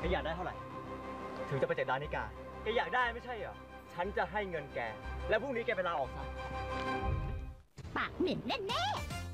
แกอยากได้เท่าไหร่ถึงจะไปจากดานิกาแกอยากได้ไม่ใช่เหรอฉันจะให้เงินแกแล้วพรุ่งนี้แกไปลาออกซะปากเหม็นแน่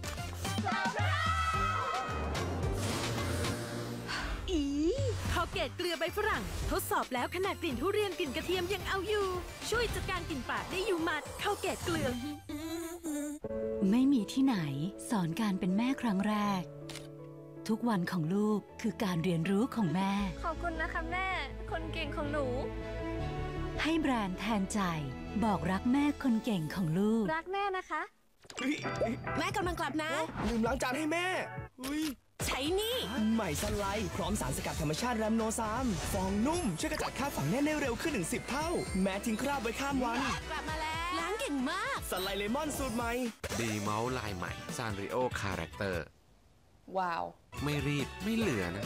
อีข้าวเกตเกลือใบฝรั่งทดสอบแล้วขนาดกลิ่นทุเรียนกลิ่นกระเทียมยังเอาอยู่ช่วยจัดการกลิ่นปากได้อยู่หมัดข้าวเกตเกลือไม่มีที่ไหนสอนการเป็นแม่ครั้งแรกทุกวันของลูกคือการเรียนรู้ของแม่ขอบคุณนะคะแม่คนเก่งของหนูให้แบรนด์แทนใจบอกรักแม่คนเก่งของลูกรักแม่นะคะแม่กำลังกลับนะลืมล้างจานให้แม่ใช้นี่ใหม่ซันไลท์พร้อมสารสกัดธรรมชาติแรมโนซามฟองนุ่มช่วยกระจัดคราบฝังแน่นได้เร็วขึ้นถึง10 เท่าแม้ทิ้งคราบไว้ข้ามวันกลับมาแล้วล้างเก่งมากซันไลท์เลมอนสูตรใหม่ดีเมาส์ลายใหม่ซานริโอคาแรคเตอร์ว้าวไม่รีบไม่เหลือนะ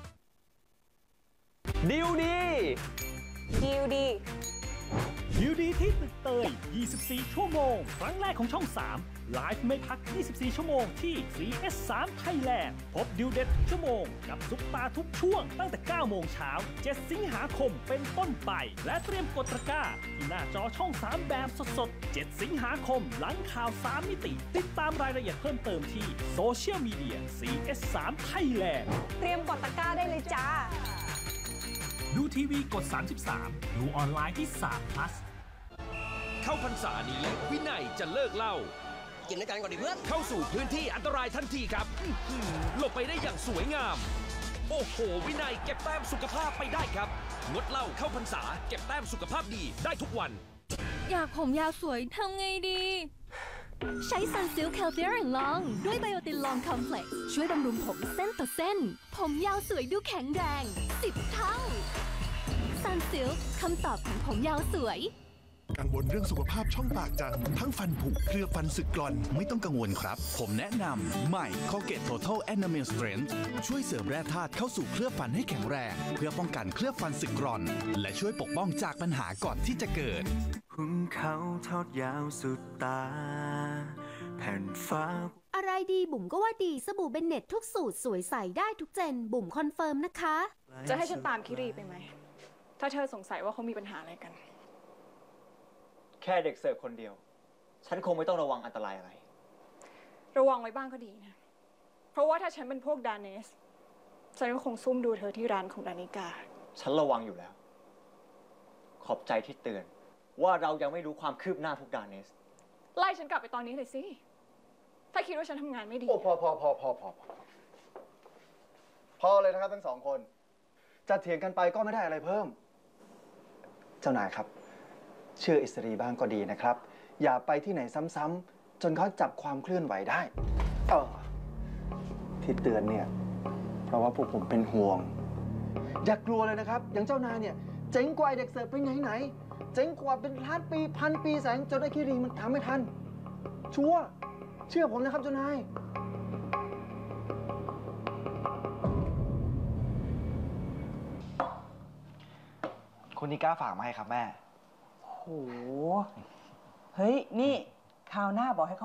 ดิวดีดิวดีดิวดีที่ตึกเตย24 ชั่วโมงครั้งแรกของช่อง 3ไลฟ์ไม่พัก24 ชั่วโมงที่ CS3 Thailand พบดิวเด็ดชั่วโมงกับซุปตาทุกช่วงตั้งแต่ 9 โมงเช้า 7 สิงหาคมเป็นต้นไปและเตรียมกดตะกร้าที่หน้าจอช่อง 3 แบบสดๆ 7 สิงหาคมหลังข่าว 3 มิติติดตามรายละเอียดเพิ่มเติมที่โซเชียลมีเดีย CS3 Thailand เตรียมกดตะกร้าได้เลยจ้าดูทีวีกด 33 ดูออนไลน์ที่3 plus เข้าพรรษานี้วินัยจะเลิกเหล้ากินด้วยกันก่อนดิเพื่อนเข้าสู่พื้นที่อันตรายทันทีครับหลบไปได้อย่างสวยงามโอ้โหวินัยเก็บแต้มสุขภาพไปได้ครับงดเหล้าเข้าพรรษาเก็บแต้มสุขภาพดีได้ทุกวันอยากผมยาวสวยทำไงดีใช้ Sunsilk Calcium Long ด้วยไบโอตินลองคอมเพล็กซ์ช่วยบำรุงผมเส้นต่อเส้นผมยาวสวยดูแข็งแรง10 เท่า Sunsilk คำตอบของผมยาวสวยกังวลเรื่องสุขภาพช่องปากจังทั้งฟันผุเคลือบฟันสึกกร่อนไม่ต้องกังวลครับผมแนะนำใหม่ Colgate Total Enamel Strength ช่วยเสริมแร่ธาตุเข้าสู่เคลือบฟันให้แข็งแรงเพื่อป้องกันเคลือบฟันสึกกร่อนและช่วยปกป้องจากปัญหาก่อนที่จะเกิดหุนเขาทอดยาวสุดตาแผ่นฟ้าอะไรดีบุ๋มก็ว่าดีสบู่เบนเน็ตทุกสูตรสวยใสได้ทุกเจนบุ๋มคอนเฟิร์มนะคะจะให้ฉันตามคิรีไปไหมถ้าเธอสงสัยว่าเขามีปัญหาอะไรกันแค่เด็กเสิร์ฟคนเดียวฉันคงไม่ต้องระวังอันตรายอะไรระวังไว้บ้างก็ดีนะเพราะว่าถ้าฉันเป็นพวกดาเนสฉันก็คงซุ่มดูเธอที่ร้านของดานิกาฉันระวังอยู่แล้วขอบใจที่เตือนว่าเรายังไม่รู้ความคืบหน้าพวกดาเนสไล่ฉันกลับไปตอนนี้เลยสิถ้าคิดว่าฉันทำงานไม่ดีพอเลยนะครับทั้งสองคนจะเถียงกันไปก็ไม่ได้อะไรเพิ่มเจ้านายครับเชื่ออิสรีบ้างก็ดีนะครับอย่าไปที่ไหนซ้ำๆจนเขาจับความเคลื่อนไหวได้ที่เตือนเนี่ยเพราะว่าพวกผมเป็นห่วงอย่ากลัวเลยนะครับอย่างเจ้านายเนี่ยเจ๋งกว่าเด็กเสิร์ฟไปไหนเจ๋งกว่าเป็นล้านปีพันปีแสงจนไอ้คิรีมันทำไม่ทันชัวร์เชื่อผมนะครับเจ้านายคุณนิก้าฝากมาให้ครับแม่โหเฮ้ยนี่คราวหน้าบอกให้เขา